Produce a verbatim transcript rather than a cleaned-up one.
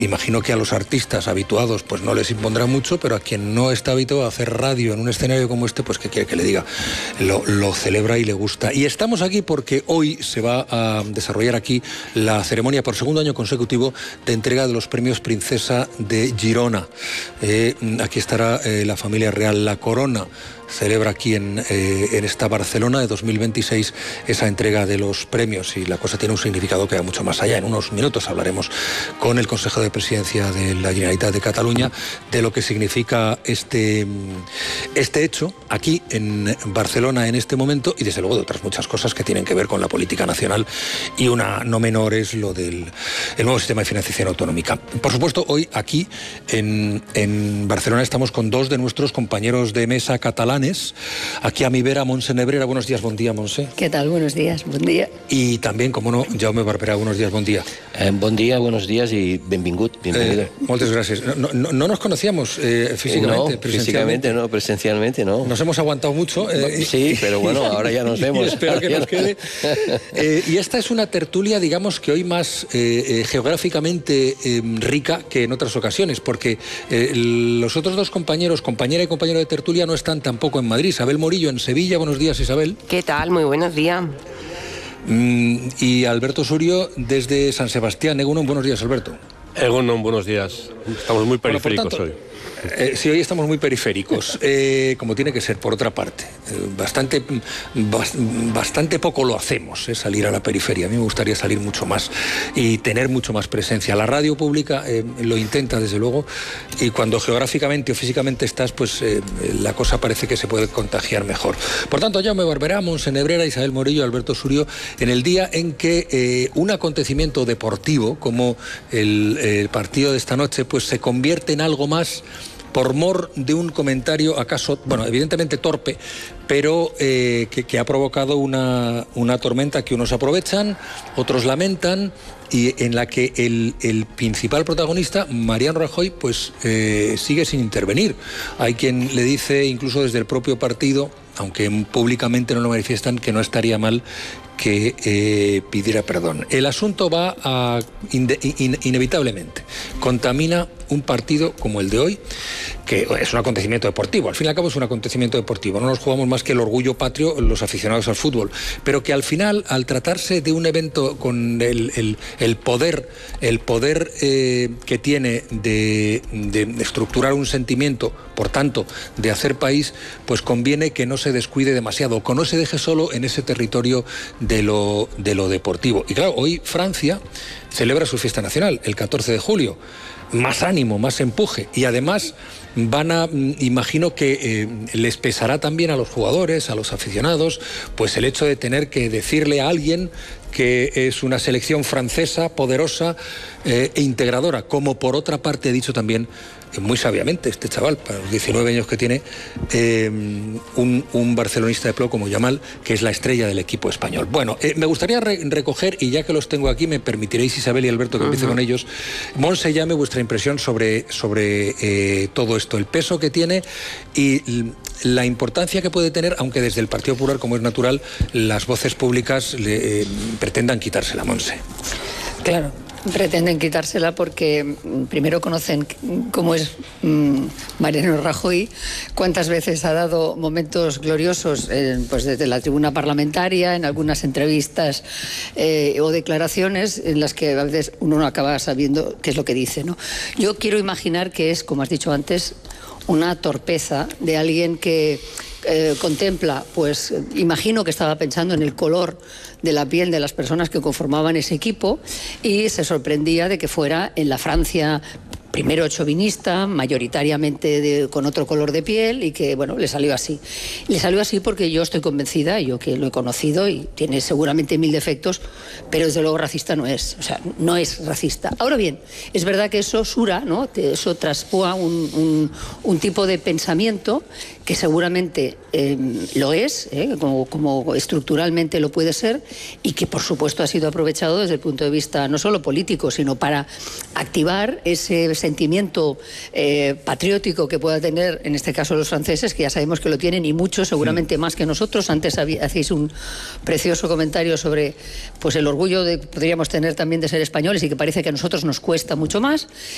Imagino que a los artistas habituados pues no les impondrá mucho, pero a quien no está habituado a hacer radio en un escenario como este, pues ¿qué quiere que le diga? Lo, lo celebra y le gusta. Y estamos aquí porque hoy se va a desarrollar aquí la ceremonia por segundo año consecutivo de entrega de los premios Princesa de Girona. Eh, aquí estará eh, la familia real. La Corona celebra aquí en, eh, en esta Barcelona de dos mil veintiséis esa entrega de los premios, y la cosa tiene un significado que va mucho más allá. En unos minutos hablaremos con el Consejo de Presidencia de la Generalitat de Cataluña de lo que significa este, este hecho aquí en Barcelona en este momento, y desde luego de otras muchas cosas que tienen que ver con la política nacional, y una no menor es lo del el nuevo sistema de financiación autonómica. Por supuesto, hoy aquí en, en Barcelona estamos con dos de nuestros compañeros de mesa catalanes. Aquí a mi vera, Montse Nebrera. Buenos días, buen día, Montse. ¿Qué tal? Buenos días, buen día. Y también, como no, Jaume Barberà. Buenos días, buen día. Eh, buen día, buenos días y benvingut, bienvenido. Eh, muchas gracias. No, no, no nos conocíamos eh, físicamente, eh, no, físicamente no, presencialmente no. Nos hemos aguantado mucho. Eh, sí, pero bueno, ahora ya nos vemos. Y espero que nos quede. Eh, y esta es una tertulia, digamos que hoy más eh, eh, geográficamente eh, rica que en otras ocasiones, porque eh, los otros dos compañeros, compañera y compañero de tertulia, no están tampoco en Madrid. Isabel Morillo en Sevilla. Buenos días, Isabel. ¿Qué tal? Muy buenos días. Mm, y Alberto Surio desde San Sebastián. Egunon, buenos días, Alberto. Egunon, buenos días. Estamos muy periféricos bueno, por tanto, hoy. Eh, sí, hoy estamos muy periféricos, eh, como tiene que ser, por otra parte. Eh, bastante, bas, bastante poco lo hacemos, eh, salir a la periferia. A mí me gustaría salir mucho más y tener mucho más presencia. La radio pública eh, lo intenta, desde luego, y cuando geográficamente o físicamente estás, pues eh, la cosa parece que se puede contagiar mejor. Por tanto, Jaume Barberà, Montse Nebrera, Isabel Morillo, Alberto Surio, en el día en que eh, un acontecimiento deportivo, como el, el partido de esta noche, pues se convierte en algo más por mor de un comentario acaso, bueno, evidentemente torpe, pero eh, que, que ha provocado una, una tormenta que unos aprovechan, otros lamentan, y en la que el, el principal protagonista, Mariano Rajoy, pues eh, sigue sin intervenir. Hay quien le dice, incluso desde el propio partido, aunque públicamente no lo manifiestan, que no estaría mal que eh, pidiera perdón. El asunto va a, in, in, inevitablemente, contamina un partido como el de hoy, que es un acontecimiento deportivo. Al fin y al cabo es un acontecimiento deportivo. No nos jugamos más que el orgullo patrio los aficionados al fútbol. Pero que al final, al tratarse de un evento con el, el, el poder, el poder eh, que tiene de, de, de estructurar un sentimiento, por tanto, de hacer país, pues conviene que no se descuide demasiado, que no se deje solo en ese territorio de lo, de lo deportivo. Y claro, hoy Francia celebra su fiesta nacional, el catorce de julio. Más ánimo, más empuje, y además van a, imagino que eh, les pesará también a los jugadores, a los aficionados, pues el hecho de tener que decirle a alguien que es una selección francesa poderosa eh, e integradora, como por otra parte he dicho también muy sabiamente este chaval, para los diecinueve años que tiene, eh, un, un barcelonista de pro como Yamal, que es la estrella del equipo español. Bueno, eh, me gustaría re recoger, y ya que los tengo aquí, me permitiréis, Isabel y Alberto, que uh-huh. empiece con ellos. Montse, llame vuestra impresión sobre, sobre eh, todo esto, el peso que tiene y la importancia que puede tener, aunque desde el Partido Popular, como es natural, las voces públicas le, eh, pretendan quitársela, Montse. Claro. Pretenden quitársela porque primero conocen cómo es mmm, Mariano Rajoy, cuántas veces ha dado momentos gloriosos eh, pues desde la tribuna parlamentaria, en algunas entrevistas eh, o declaraciones en las que a veces uno no acaba sabiendo qué es lo que dice, ¿no? Yo quiero imaginar que es, como has dicho antes, una torpeza de alguien que eh, contempla, pues imagino que estaba pensando en el color de la piel de las personas que conformaban ese equipo y se sorprendía de que fuera en la Francia primero chauvinista, mayoritariamente de, con otro color de piel, y que, bueno, le salió así. Le salió así porque yo estoy convencida, yo que lo he conocido, y tiene seguramente mil defectos, pero desde luego racista no es, o sea, no es racista. Ahora bien, es verdad que eso sura, ¿no? Eso traspúa un, un, un tipo de pensamiento que seguramente eh, lo es, ¿eh? como, como estructuralmente lo puede ser, y que por supuesto ha sido aprovechado desde el punto de vista no solo político, sino para activar ese sentimiento eh, patriótico que pueda tener, en este caso los franceses, que ya sabemos que lo tienen, y muchos, seguramente más que nosotros. Antes había, hacéis un precioso comentario sobre pues el orgullo de podríamos tener también de ser españoles, y que parece que a nosotros nos cuesta mucho más.